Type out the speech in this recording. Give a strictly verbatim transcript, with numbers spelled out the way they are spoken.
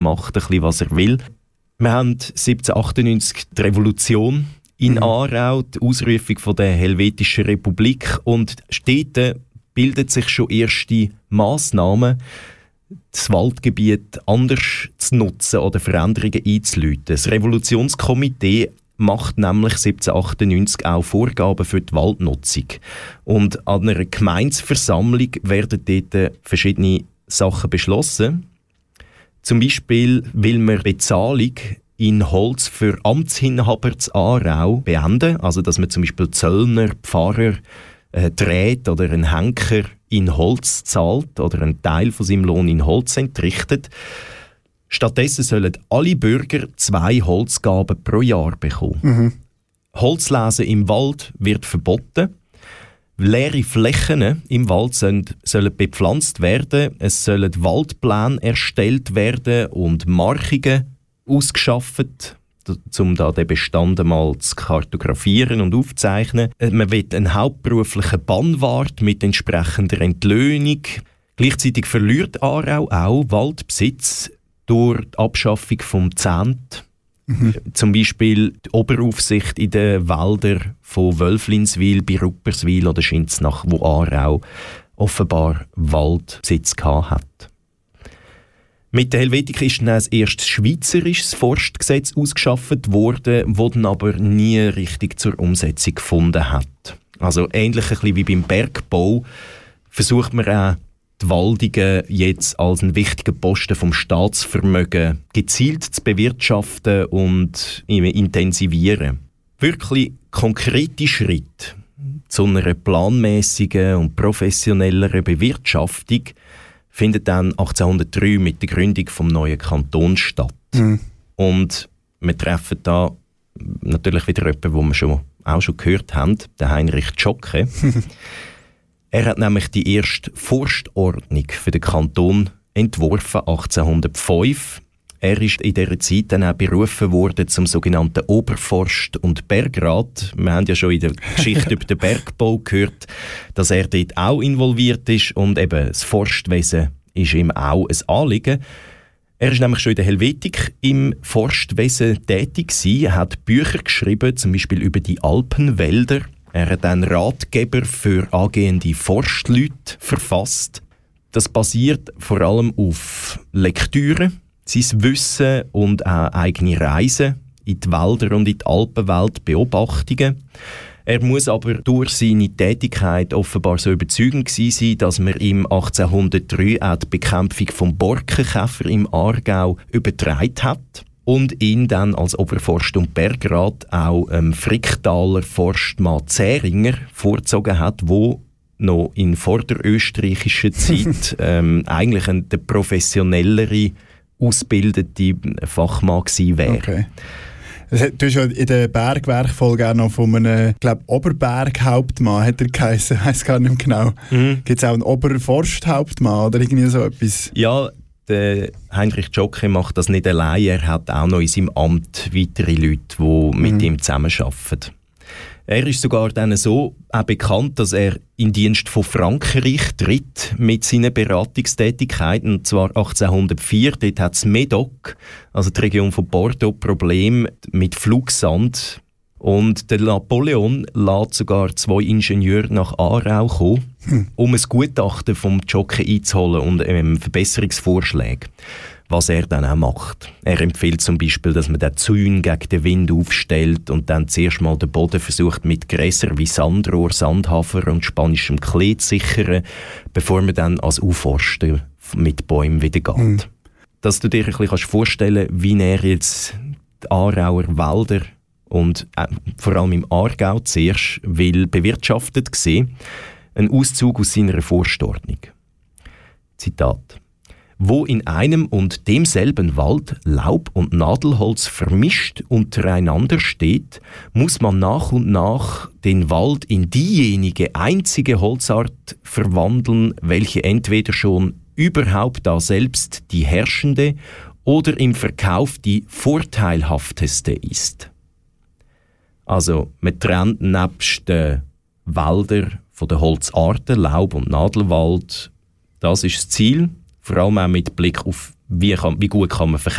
macht ein bisschen, was er will. Wir haben siebzehnhundertachtundneunzig die Revolution in mhm. Aarau, die Ausrufung von der Helvetischen Republik, und dort bilden sich schon erste Massnahmen, das Waldgebiet anders zu nutzen oder Veränderungen einzuleiten. Das Revolutionskomitee macht nämlich siebzehnhundertachtundneunzig auch Vorgaben für die Waldnutzung. Und an einer Gemeindeversammlung werden dort verschiedene Sachen beschlossen. Zum Beispiel will man Bezahlung in Holz für Amtsinhaber zu Aarau beenden. Also, dass man zum Beispiel Zöllner, Pfarrer, äh, Dräht oder einen Henker in Holz zahlt oder einen Teil von seinem Lohn in Holz entrichtet. Stattdessen sollen alle Bürger zwei Holzgaben pro Jahr bekommen. Mhm. Holzlesen im Wald wird verboten. Leere Flächen im Wald sollen, sollen bepflanzt werden. Es sollen Waldpläne erstellt werden und Markungen ausgeschafft, um da den Bestand mal zu kartografieren und aufzuzeichnen. Man will einen hauptberuflichen Bannwart mit entsprechender Entlöhnung. Gleichzeitig verliert Aarau auch Waldbesitz durch die Abschaffung vom Zehnt. Mhm. Zum Beispiel die Oberaufsicht in den Wäldern von Wölflinswil bei Rupperswil oder Schinznach, wo Aarau offenbar Waldbesitz hat. Mit der Helvetik ist dann ein erstes schweizerisches Forstgesetz ausgeschafft worden, das dann aber nie richtig zur Umsetzung gefunden hat. Also ähnlich ein bisschen wie beim Bergbau versucht man auch, die Waldungen jetzt als einen wichtigen Posten vom Staatsvermögen gezielt zu bewirtschaften und intensivieren. Wirklich konkrete Schritte zu einer planmäßigen und professionelleren Bewirtschaftung findet dann achtzehnhundertdrei mit der Gründung des neuen Kantons statt. Mhm. Und wir treffen da natürlich wieder jemanden, den wir schon, auch schon gehört haben, den Heinrich Zschokke. Er hat nämlich die erste Forstordnung für den Kanton entworfen, achtzehnhundertfünf. Er ist in dieser Zeit dann auch berufen worden zum sogenannten Oberforst- und Bergrat. Wir haben ja schon in der Geschichte über den Bergbau gehört, dass er dort auch involviert ist und eben das Forstwesen ist ihm auch ein Anliegen. Er ist nämlich schon in der Helvetik im Forstwesen tätig gewesen. Er hat Bücher geschrieben, zum Beispiel über die Alpenwälder. Er hat einen Ratgeber für angehende Forstleute verfasst. Das basiert vor allem auf Lektüre, sein Wissen und auch eigene Reisen in die Wälder und in die Alpenwelt, Beobachtungen. Er muss aber durch seine Tätigkeit offenbar so überzeugend gewesen sein, dass man ihm achtzehnhundertdrei auch die Bekämpfung vom Borkenkäfer im Aargau übertragen hat. Und ihn dann als Oberforst- und Bergrat auch ähm, Fricktaler Forstmann Zähringer vorgezogen hat, wo noch in vorderösterreichischer Zeit ähm, eigentlich ein der professionellere, ausgebildete Fachmann gewesen wäre. Okay. Du hast ja in der Bergwerkfolge auch noch von einem, glaube Oberberghauptmann, hat er geheißen, ich weiss gar nicht mehr genau. Mhm. Gibt es auch einen Oberforsthauptmann oder irgendwie so etwas? Ja, der Heinrich Zschokke macht das nicht allein, er hat auch noch in seinem Amt weitere Leute, die mit mhm. ihm zusammenarbeiten. Er ist sogar dann so auch bekannt, dass er in Dienst von Frankreich tritt mit seinen Beratungstätigkeiten. Und zwar achtzehnhundertvier, dort hat das Médoc, also die Region von Bordeaux, Probleme mit Flugsand. Und der Napoleon lässt sogar zwei Ingenieure nach Aarau kommen, hm. um ein Gutachten vom Zschokke einzuholen und ähm, Verbesserungsvorschläge, was er dann auch macht. Er empfiehlt zum Beispiel, dass man den Zaun gegen den Wind aufstellt und dann zuerst mal den Boden versucht mit Gräsern wie Sandrohr, Sandhafer und spanischem Klee zu sichern, bevor man dann als Aufforsten mit Bäumen wieder geht. Hm. Dass du dir ein bisschen vorstellen kannst, wie er jetzt die Aarauer Wälder und äh, vor allem im Aargau zuerst will bewirtschaftet sehen. Ein Auszug aus seiner Forstordnung. Zitat. Wo in einem und demselben Wald Laub und Nadelholz vermischt untereinander steht, muss man nach und nach den Wald in diejenige einzige Holzart verwandeln, welche entweder schon überhaupt da selbst die herrschende oder im Verkauf die vorteilhafteste ist. Also man trennt nebst den Wäldern von den Holzarten, Laub- und Nadelwald. Das ist das Ziel, vor allem auch mit Blick auf, wie, kann, wie gut kann man verkaufen.